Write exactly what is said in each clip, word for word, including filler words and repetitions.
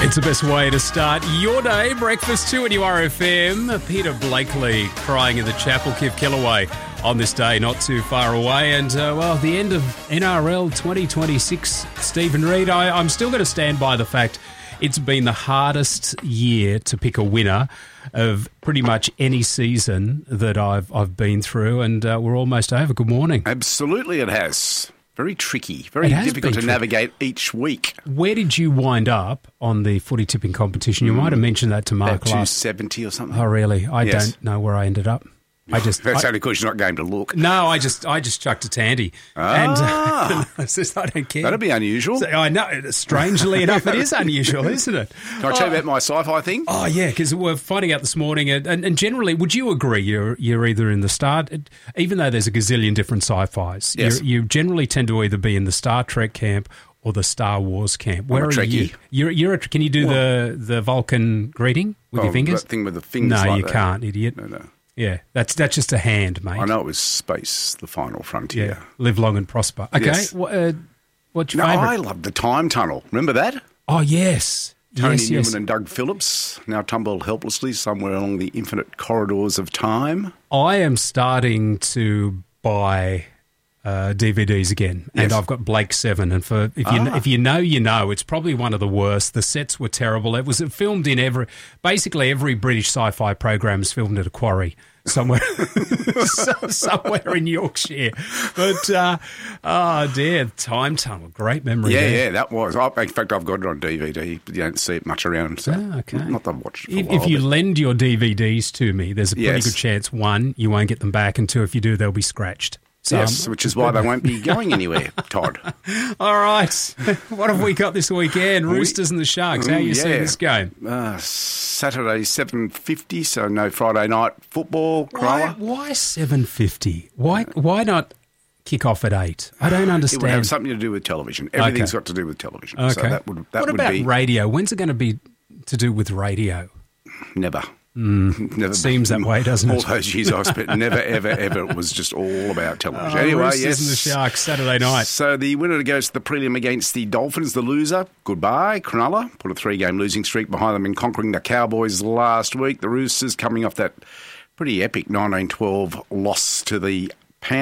It's the best way to start your day. Breakfast two at your R F M. Peter Blakely crying in the chapel. Kev Kellaway on this day not too far away. And, uh, well, the end of N R L twenty twenty-six, Stephen Reid. I, I'm still going to stand by the fact it's been the hardest year to pick a winner of pretty much any season that I've I've been through. And uh, we're almost over. Good morning. Absolutely it has. Very tricky, very It has difficult been to tricky. navigate each week. Where did you wind up on the footy tipping competition? You might have mentioned that to Mark About two last. seventy or something. Oh, really? I Yes. don't know where I ended up. I just That's I- only because you're not going to look. no, I just I just chucked a tandy, Ah. and I says I don't care. That'd be unusual. So, I know. Strangely enough, it is unusual, isn't it? Can I tell you about my sci-fi thing? Oh yeah, because we're finding out this morning, and, and, and generally, would you agree? You're you're either in the Star, even though there's a gazillion different sci-fis. Yes. You generally tend to either be in the Star Trek camp or the Star Wars camp. Where a are you? Trekkie. You're you're. A, can you do the the Vulcan greeting with Oh, your fingers? that thing with the fingers No, like you that. can't, idiot. No, no. Yeah, that's that's just a hand, mate. I know it was space, the final frontier. Yeah, live long and prosper. Okay, Yes. wha- uh, what's your No, favourite? I love the time tunnel. Remember that? Oh, yes. Tony yes, Newman yes. and Doug Phillips now tumble helplessly somewhere along the infinite corridors of time. I am starting to buy uh, D V Ds again, and Yes. I've got Blake Seven. And for if you Ah. if you know, you know, it's probably one of the worst. The sets were terrible. It was filmed in every basically every British sci-fi program is filmed at a quarry somewhere so- somewhere in Yorkshire. But uh, oh dear, Time Tunnel, great memory. Yeah, there. yeah, that was. I, in fact, I've got it on D V D, but you don't see it much around. So Ah, okay. Not that I've watched it for a If, while. if you but- lend your D V Ds to me, there's a pretty Yes. good chance, one, you won't get them back, and two, if you do, they'll be scratched. So, yes, um, which is why they won't be going anywhere, Todd. all right. What have we got this weekend? Roosters and the Sharks. How are you Mm, seeing yeah. this game? Uh, Saturday, seven fifty, so no Friday night football. Why, Crolla. why seven fifty? Why why not kick off at eight? I don't It would have understand. something to do with television. Everything's Okay. got to do with television. Okay. So that would that what would about be radio? When's it going to be to do with radio? never. Never. Seems that way, doesn't all it? All those years I've spent, never, ever, ever. It was just all about television. Oh, anyway, Roosters yes. and the Sharks, Saturday night. So the winner goes to the prelim against the Dolphins, the loser. Goodbye, Cronulla. Put a three-game losing streak behind them in conquering the Cowboys last week. The Roosters coming off that pretty epic nineteen twelve loss to the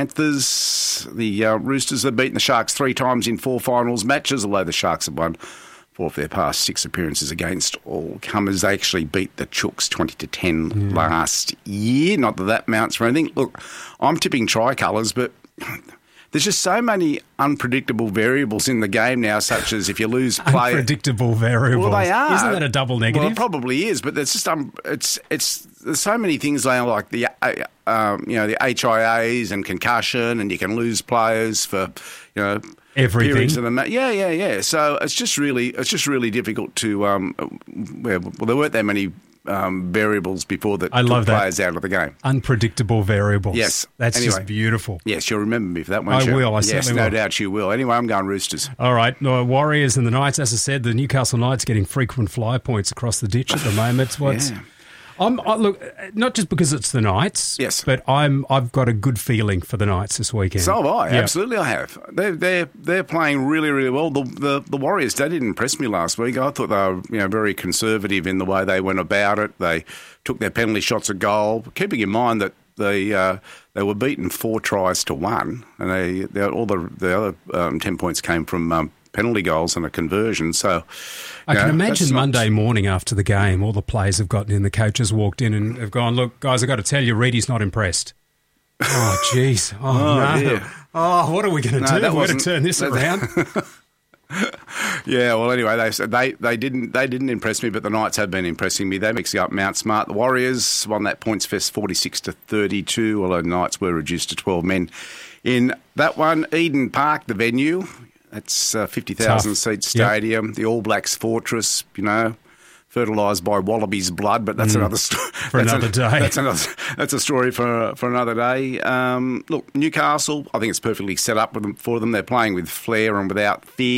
Panthers. The uh, Roosters have beaten the Sharks three times in four finals matches, although the Sharks have won four of their past six appearances against all comers. They actually beat the Chooks twenty to ten last year. Not that that mounts for anything. Look, I'm tipping tricolours, but there's just so many unpredictable variables in the game now, such as if you lose play. Unpredictable variables. Well, they are. Isn't that a double negative? Well, it probably is, but there's just um, it's it's there's so many things now, like the uh, um, you know the H I As and concussion, and you can lose players for you know Everything. periods of the ma- yeah, yeah, yeah. So it's just really it's just really difficult to um, well, well there weren't that many um, variables before that I took love that. players out of the game. Unpredictable variables. Yes. That's Anyway. just beautiful. Yes, you'll remember me for that one. I Sher? will, I yes, certainly no will. doubt you will. Anyway, I'm going Roosters. All right, no, Warriors and the Knights. As I said, the Newcastle Knights getting frequent fly points across the ditch at the moment. What's Yeah. I'm I, look, not just because it's the Knights, Yes. but I'm I've got a good feeling for the Knights this weekend. So have I. Yeah. Absolutely, I have. They're they're they're playing really really well. The, the the Warriors, they didn't impress me last week. I thought they were you know very conservative in the way they went about it. They took their penalty shots at goal, keeping in mind that they uh, they were beaten four tries to one, and they, they all the the other um, ten points came from um, penalty goals and a conversion. So I you can know, imagine that's not- Monday morning after the game, all the players have gotten in, the coaches walked in and have gone, look, guys, I've got to tell you, Reedy's not impressed. Oh, jeez. Oh, Oh, no. dear. Oh, what are we going to No, do? that We're going wasn't- to turn this that- around. Yeah, well, anyway, they said they, they didn't they didn't impress me, but the Knights have been impressing me. They mixed up Mount Smart. The Warriors won that points fest forty-six to thirty-two, although the Knights were reduced to twelve men in that one. Eden Park, the venue, that's a fifty thousand Tough. seat Yep. stadium. The All Blacks fortress, you know, fertilised by wallabies' blood, but that's another story For another day. That's another that's a story for for another day. Um, look, Newcastle, I think it's perfectly set up with them, for them. They're playing with flair and without fear.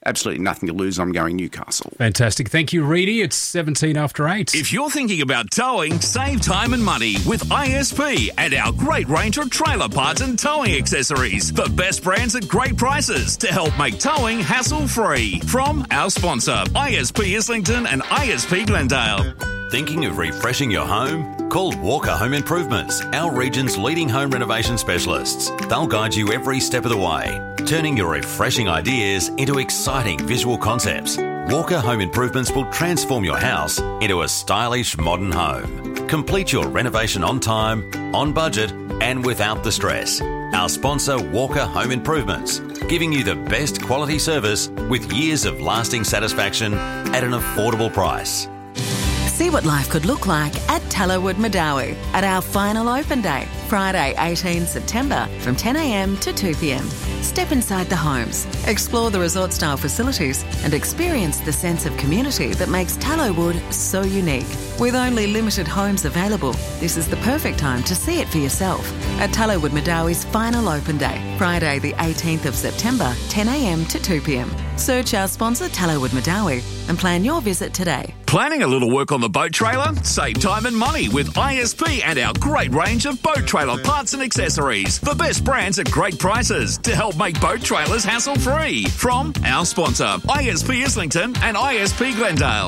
absolutely nothing to lose. I'm going Newcastle. Fantastic. Thank you, Reedy. It's seventeen after eight. If you're thinking about towing, save time and money with I S P and our great range of trailer parts and towing accessories. The best brands at great prices to help make towing hassle-free. From our sponsor, I S P Islington and I S P Glendale. Thinking of refreshing your home? Call Walker Home Improvements, our region's leading home renovation specialists. They'll guide you every step of the way, turning your refreshing ideas into exciting visual concepts. Walker Home Improvements will transform your house into a stylish modern home. Complete your renovation on time, on budget, and without the stress. Our sponsor, Walker Home Improvements, giving you the best quality service with years of lasting satisfaction at an affordable price. See what life could look like at Tallowood Madawi at our final open day, Friday, eighteenth September from ten a m to two p m. Step inside the homes, explore the resort-style facilities and experience the sense of community that makes Tallowood so unique. With only limited homes available, this is the perfect time to see it for yourself at Tallowood Madawi's final open day, Friday the eighteenth of September, ten a m to two p m. Search our sponsor Tallowood Madawi and plan your visit today. Planning a little work on the boat trailer? Save time and money with I S P and our great range of boat trailer parts and accessories. The best brands at great prices to help make boat trailers hassle-free. From our sponsor, I S P Islington and I S P Glendale.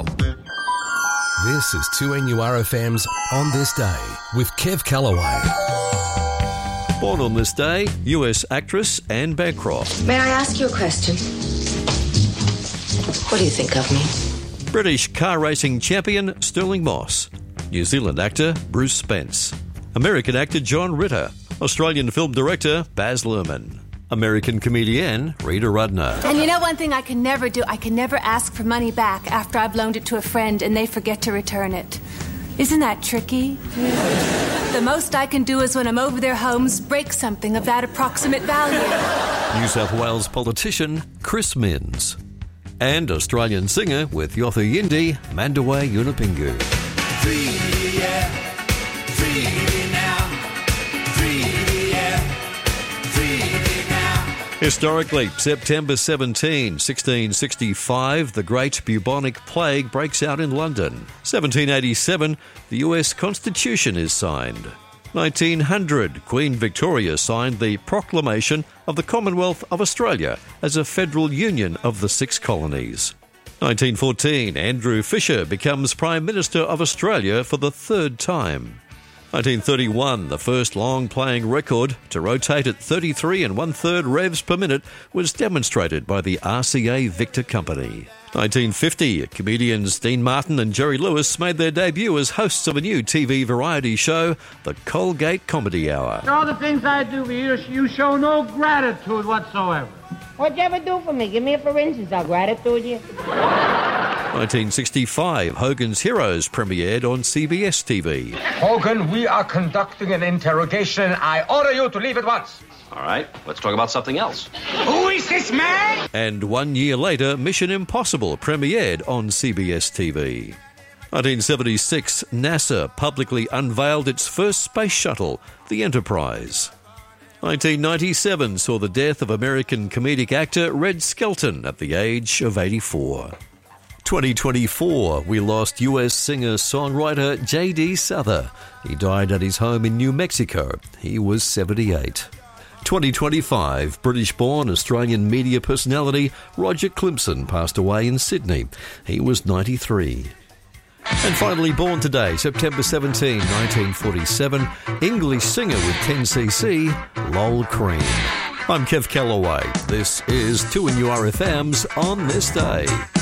This is two N U R F M's On This Day with Kev Callaway. Born on this day, U S actress Anne Bancroft. May I ask you a question? What do you think of me? British car racing champion Stirling Moss. New Zealand actor Bruce Spence. American actor John Ritter. Australian film director Baz Luhrmann. American comedian Rita Rudner. And you know one thing I can never do? I can never ask for money back after I've loaned it to a friend and they forget to return it. Isn't that tricky? The most I can do is when I'm over their homes, break something of that approximate value. New South Wales politician Chris Minns. And Australian singer with Yothu Yindi, Mandaway Yunupingu. Freely, yeah. Freely now. Freely, yeah. Freely now. Historically, September seventeenth, sixteen sixty-five, the Great Bubonic Plague breaks out in London. seventeen eighty-seven, the U S Constitution is signed. nineteen hundred, Queen Victoria signed the Proclamation of the Commonwealth of Australia as a federal union of the six colonies. nineteen fourteen, Andrew Fisher becomes Prime Minister of Australia for the third time. nineteen thirty-one, the first long-playing record to rotate at thirty-three and one-third revs per minute was demonstrated by the R C A Victor Company. nineteen fifty, comedians Dean Martin and Jerry Lewis made their debut as hosts of a new T V variety show, The Colgate Comedy Hour. For all the things I do for you, you show no gratitude whatsoever. What'd you ever do for me? Give me a for instance, I'll gratitude you. nineteen sixty-five, Hogan's Heroes premiered on C B S T V. Hogan, we are conducting an interrogation. I order you to leave at once. All right, let's talk about something else. Who is this man? And one year later, Mission Impossible premiered on C B S T V. nineteen seventy-six, NASA publicly unveiled its first space shuttle, the Enterprise. nineteen ninety-seven saw the death of American comedic actor Red Skelton at the age of eighty-four. twenty twenty-four, we lost U S singer-songwriter J D Souther. He died at his home in New Mexico. He was seventy-eight. twenty twenty-five, British-born Australian media personality Roger Clemson passed away in Sydney. He was ninety-three. And finally born today, September seventeenth, nineteen forty-seven, English singer with ten C C, Lol Creme. I'm Kev Callaway. This is two N U R F M's On This Day.